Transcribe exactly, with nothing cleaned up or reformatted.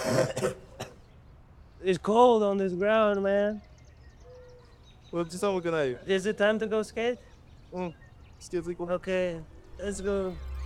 It's cold on this ground, man. Well, just have a good night. Is it time to go skate? Mm. Skate like Okay, let's go.